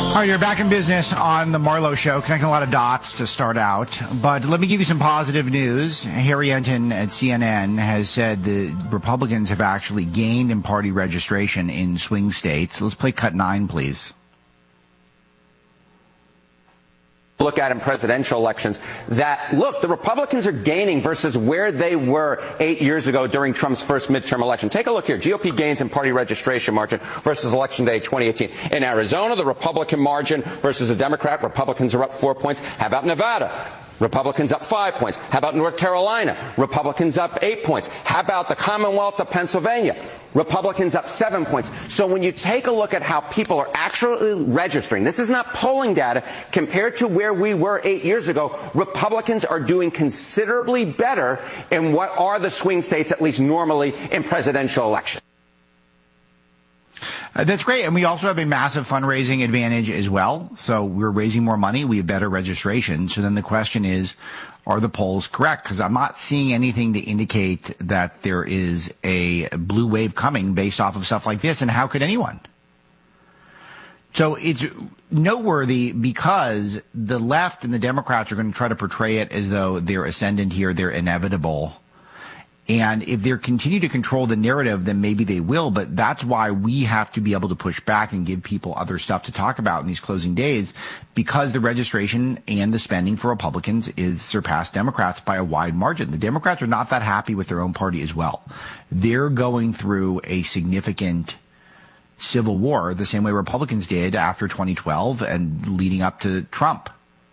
All right, you're back in business on the Marlowe Show, connecting a lot of dots to start out. But let me give you some positive news. Harry Enten at CNN has said the Republicans have actually gained in party registration in swing states. Let's play cut 9, please. Look at in presidential elections that, look, the Republicans are gaining versus where they were 8 years ago during Trump's first midterm election. Take a look here. GOP gains in party registration margin versus Election Day 2018. In Arizona, the Republican margin versus the Democrat, Republicans are up 4 points. How about Nevada? Republicans up 5 points. How about North Carolina? Republicans up 8 points. How about the Commonwealth of Pennsylvania? Republicans up 7 points. So when you take a look at how people are actually registering, this is not polling data, compared to where we were 8 years ago, Republicans are doing considerably better in what are the swing states, at least normally, in presidential elections. That's great. And we also have a massive fundraising advantage as well. So we're raising more money. We have better registration. So then the question is, are the polls correct? Because I'm not seeing anything to indicate that there is a blue wave coming based off of stuff like this. And how could anyone? So it's noteworthy because the left and the Democrats are going to try to portray it as though they're ascendant here, they're inevitable. And if they continue to control the narrative, then maybe they will. But that's why we have to be able to push back and give people other stuff to talk about in these closing days, because the registration and the spending for Republicans is surpassed Democrats by a wide margin. The Democrats are not that happy with their own party as well. They're going through a significant civil war the same way Republicans did after 2012 and leading up to Trump.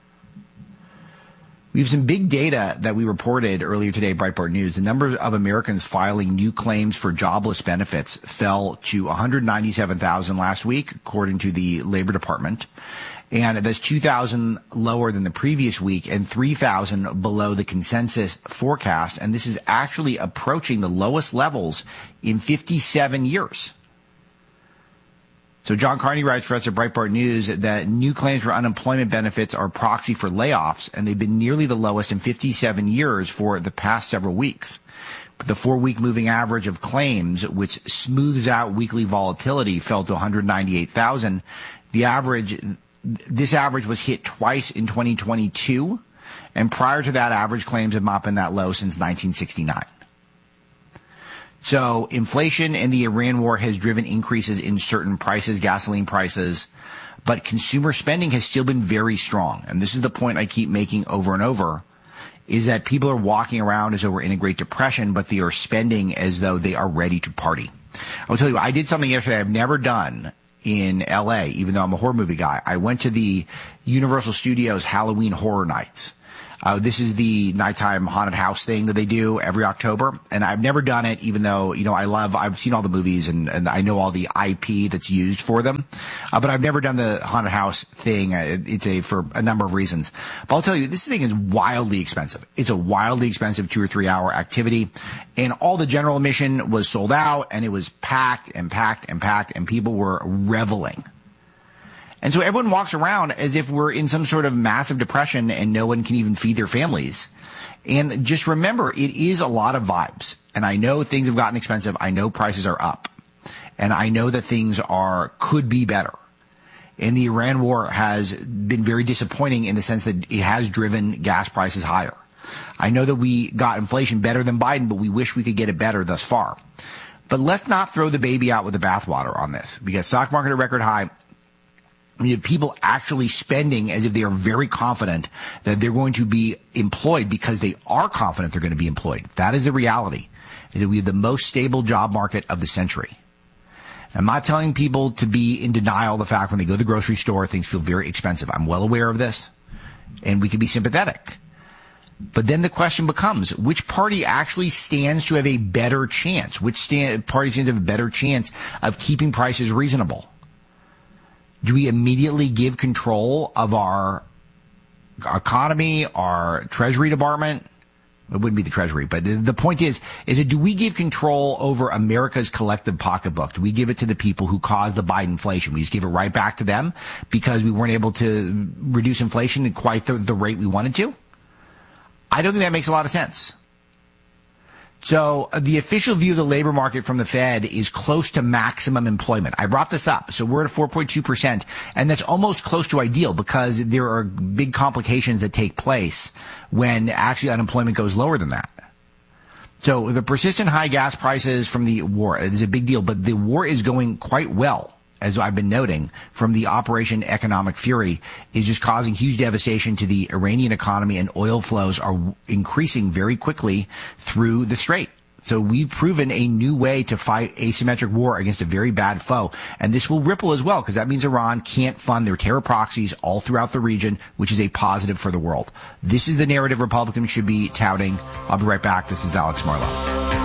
We have some big data that we reported earlier today, Breitbart News. The number of Americans filing new claims for jobless benefits fell to 197,000 last week, according to the Labor Department. And that's 2,000 lower than the previous week and 3,000 below the consensus forecast. And this is actually approaching the lowest levels in 57 years. So John Carney writes for us at Breitbart News that new claims for unemployment benefits are proxy for layoffs, and they've been nearly the lowest in 57 years for the past several weeks. But the 4-week moving average of claims, which smooths out weekly volatility, fell to 198,000. This average was hit twice in 2022, and prior to that, average claims have not been that low since 1969. So inflation and the Iran war has driven increases in certain prices, gasoline prices, but consumer spending has still been very strong. And this is the point I keep making over and over, is that people are walking around as though we're in a Great Depression, but they are spending as though they are ready to party. I'll tell you, I did something yesterday I've never done in L.A., even though I'm a horror movie guy. I went to the Universal Studios Halloween Horror Nights. This is the nighttime haunted house thing that they do every October. And I've never done it, even though, I've seen all the movies and I know all the IP that's used for them. But I've never done the haunted house thing. For a number of reasons. But I'll tell you, this thing is wildly expensive. It's a wildly expensive 2 or 3 hour activity. And all the general admission was sold out, and it was packed and packed and packed, and people were reveling. And so everyone walks around as if we're in some sort of massive depression and no one can even feed their families. And just remember, it is a lot of vibes. And I know things have gotten expensive. I know prices are up. And I know that things could be better. And the Iran war has been very disappointing in the sense that it has driven gas prices higher. I know that we got inflation better than Biden, but we wish we could get it better thus far. But let's not throw the baby out with the bathwater on this, because stock market at record high. You have people actually spending as if they are very confident that they're going to be employed because they are confident they're going to be employed. That is the reality, is that we have the most stable job market of the century. I'm not telling people to be in denial of the fact when they go to the grocery store, things feel very expensive. I'm well aware of this, and we can be sympathetic. But then the question becomes, which party actually stands to have a better chance? Which party stands to have a better chance of keeping prices reasonable? Do we immediately give control of our economy, our Treasury Department? It wouldn't be the Treasury, but the point is that do we give control over America's collective pocketbook? Do we give it to the people who caused the Biden inflation? We just give it right back to them because we weren't able to reduce inflation at quite the rate we wanted to? I don't think that makes a lot of sense. So the official view of the labor market from the Fed is close to maximum employment. I brought this up. So we're at 4.2%, and that's almost close to ideal because there are big complications that take place when actually unemployment goes lower than that. So the persistent high gas prices from the war is a big deal, but the war is going quite well, as I've been noting, from the Operation Economic Fury, is just causing huge devastation to the Iranian economy, and oil flows are increasing very quickly through the Strait. So we've proven a new way to fight asymmetric war against a very bad foe. And this will ripple as well, because that means Iran can't fund their terror proxies all throughout the region, which is a positive for the world. This is the narrative Republicans should be touting. I'll be right back. This is Alex Marlow.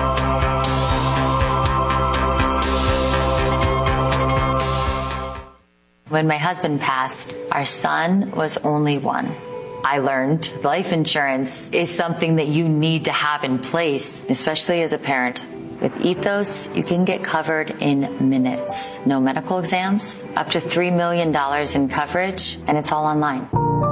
When my husband passed, our son was only one. I learned life insurance is something that you need to have in place, especially as a parent. With Ethos, you can get covered in minutes. No medical exams, up to $3 million in coverage, and it's all online.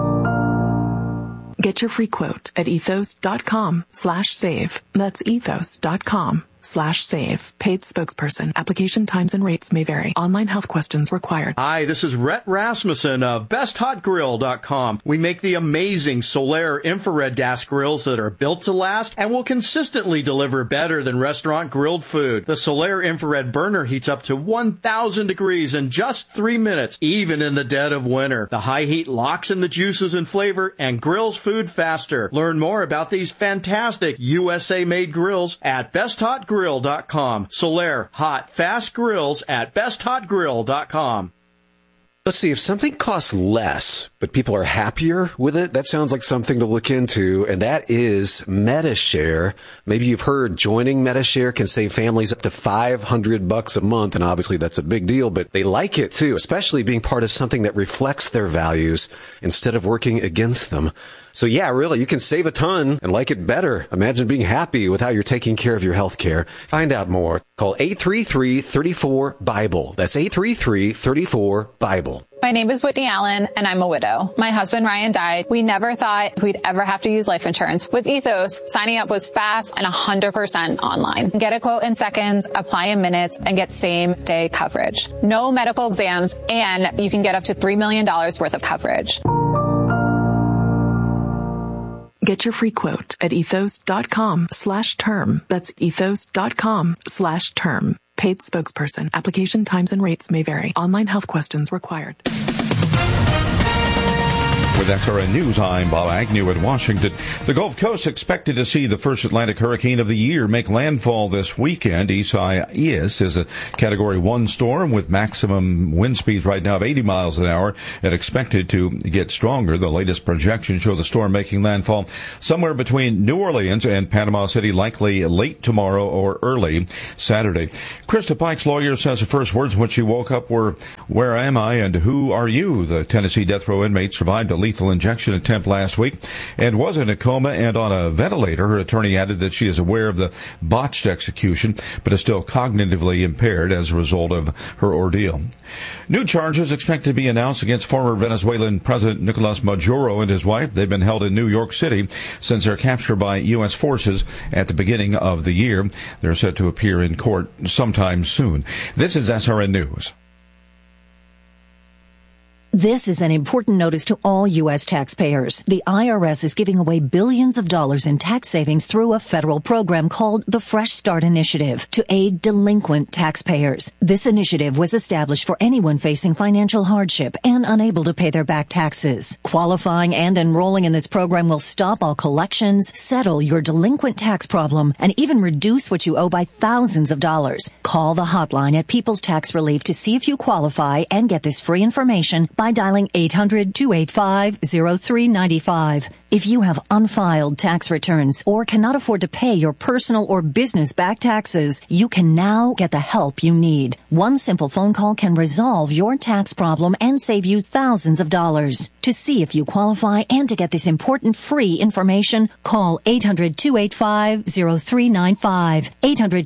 Get your free quote at ethos.com/save. That's ethos.com/save. Paid spokesperson. Application times and rates may vary. Online health questions required. Hi, this is Rhett Rasmussen of BestHotGrill.com. We make the amazing Solaire infrared gas grills that are built to last and will consistently deliver better than restaurant grilled food. The Solaire infrared burner heats up to 1,000 degrees in just 3 minutes, even in the dead of winter. The high heat locks in the juices and flavor and grills food faster. Learn more about these fantastic USA-made grills at BestHotGrill.com. Solaire, hot, fast grills at BestHotGrill.com. Let's see, if something costs less, but people are happier with it, that sounds like something to look into, and that is Medi-Share. Maybe you've heard joining Medi-Share can save families up to $500 a month, and obviously that's a big deal, but they like it too, especially being part of something that reflects their values instead of working against them. So yeah, really, you can save a ton and like it better. Imagine being happy with how you're taking care of your health care. Find out more. Call 833-34-BIBLE. That's 833-34-BIBLE. My name is Whitney Allen, and I'm a widow. My husband, Ryan, died. We never thought we'd ever have to use life insurance. With Ethos, signing up was fast and 100% online. Get a quote in seconds, apply in minutes, and get same-day coverage. No medical exams, and you can get up to $3 million worth of coverage. Get your free quote at ethos.com/term. That's ethos.com/term. Paid spokesperson. Application times and rates may vary. Online health questions required. With SRN News, I'm Bob Agnew in Washington. The Gulf Coast expected to see the first Atlantic hurricane of the year make landfall this weekend. Isaias is a Category 1 storm with maximum wind speeds right now of 80 miles an hour and expected to get stronger. The latest projections show the storm making landfall somewhere between New Orleans and Panama City, likely late tomorrow or early Saturday. Krista Pike's lawyer says the first words when she woke up were, "Where am I and who are you?" The Tennessee death row inmate survived a lethal injection attempt last week and was in a coma and on a ventilator. Her attorney added that she is aware of the botched execution, but is still cognitively impaired as a result of her ordeal. New charges expected to be announced against former Venezuelan President Nicolas Maduro and his wife. They've been held in New York City since their capture by U.S. forces at the beginning of the year. They're set to appear in court sometime soon. This is SRN News. This is an important notice to all U.S. taxpayers. The IRS is giving away billions of dollars in tax savings through a federal program called the Fresh Start Initiative to aid delinquent taxpayers. This initiative was established for anyone facing financial hardship and unable to pay their back taxes. Qualifying and enrolling in this program will stop all collections, settle your delinquent tax problem, and even reduce what you owe by thousands of dollars. Call the hotline at People's Tax Relief to see if you qualify and get this free information by dialing 800-285-0395. If you have unfiled tax returns or cannot afford to pay your personal or business back taxes, you can now get the help you need. One simple phone call can resolve your tax problem and save you thousands of dollars. To see if you qualify and to get this important free information, call 800-285-0395.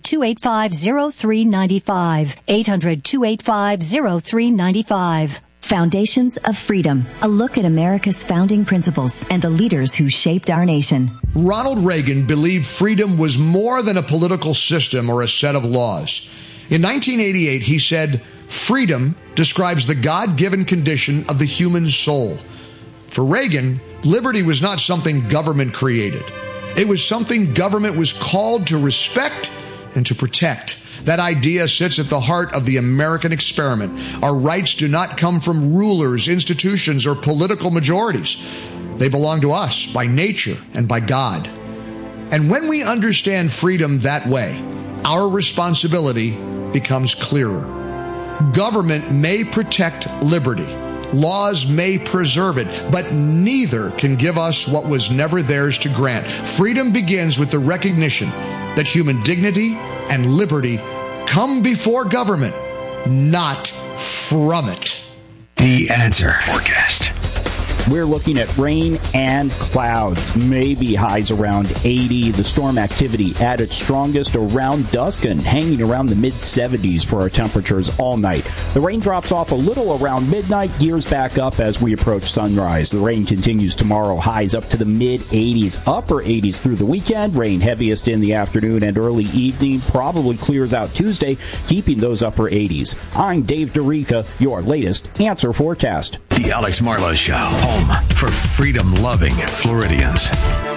800-285-0395. 800-285-0395. Foundations of Freedom, a look at America's founding principles and the leaders who shaped our nation. Ronald Reagan believed freedom was more than a political system or a set of laws. In 1988, he said, "Freedom describes the God-given condition of the human soul." For Reagan, liberty was not something government created. It was something government was called to respect and to protect. That idea sits at the heart of the American experiment. Our rights do not come from rulers, institutions, or political majorities. They belong to us by nature and by God. And when we understand freedom that way, our responsibility becomes clearer. Government may protect liberty. Laws may preserve it, but neither can give us what was never theirs to grant. Freedom begins with the recognition that human dignity and liberty come before government, not from it. The Answer Forecast. We're looking at rain and clouds, maybe highs around 80. The storm activity at its strongest around dusk and hanging around the mid-70s for our temperatures all night. The rain drops off a little around midnight, gears back up as we approach sunrise. The rain continues tomorrow, highs up to the mid-80s, upper 80s through the weekend. Rain heaviest in the afternoon and early evening, probably clears out Tuesday, keeping those upper 80s. I'm Dave DeRica, your latest Answer Forecast. The Alex Marlowe Show, home for freedom-loving Floridians.